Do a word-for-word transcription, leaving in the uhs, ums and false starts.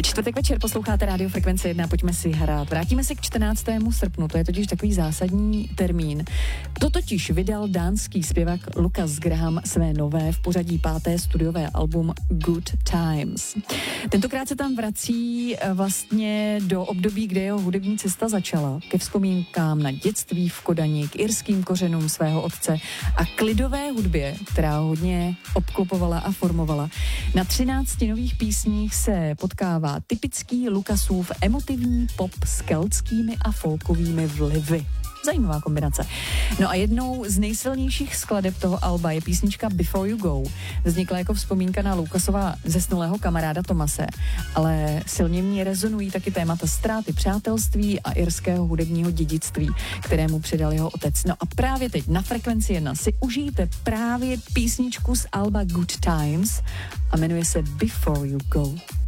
Čtvrtek večer posloucháte Rádio Frekvence jedna, pojďme si hrát. Vrátíme se k čtrnáctému srpnu, to je totiž takový zásadní termín. To totiž vydal dánský zpěvák Lukas Graham své nové v pořadí páté studiové album Good Times. Tentokrát se tam vrací vlastně do období, kde jeho hudební cesta začala, ke vzpomínkám na dětství v Kodani, k irským kořenům svého otce a k lidové hudbě, která ho hodně obklopovala a formovala. Na třinácti nových písních se potkává typický Lukasův emotivní pop s keltskými a folkovými vlivy. Zajímavá kombinace. No a jednou z nejsilnějších skladeb toho alba je písnička Before You Go. Vznikla jako vzpomínka na Lukasova zesnulého kamaráda Tomase, ale silně v ní rezonují taky témata ztráty přátelství a irského hudebního dědictví, kterému předal jeho otec. No a právě teď na Frekvenci jedna si užijte právě písničku z alba Good Times a jmenuje se Before You Go.